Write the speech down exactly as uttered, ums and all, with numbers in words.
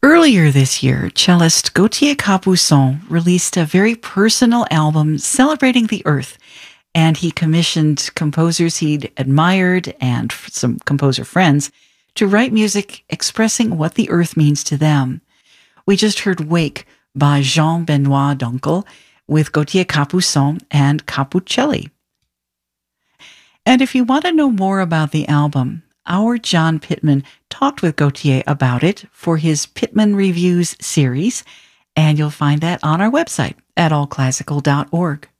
Earlier this year, cellist Gauthier Capuçon released a very personal album celebrating the earth, and he commissioned composers he'd admired and some composer friends to write music expressing what the earth means to them. We just heard Wake by Jean-Benoit Dunkel with Gauthier Capuçon and Capucelli. And if you want to know more about the album, our John Pittman talked with Gauthier about it for his Pittman Reviews series, and you'll find that on our website at all classical dot org.